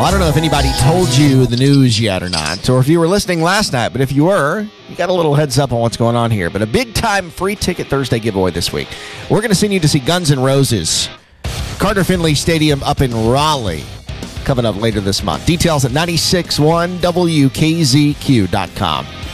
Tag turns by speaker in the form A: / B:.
A: I don't know if anybody told you the news yet or not, or if you were listening last night, but if you were, you got a little heads up on what's going on here. But a big-time free ticket Thursday giveaway this week. We're going to send you to see Guns N' Roses. Carter Finley Stadium up in Raleigh, coming up later this month. Details at 96.1WKZQ.com.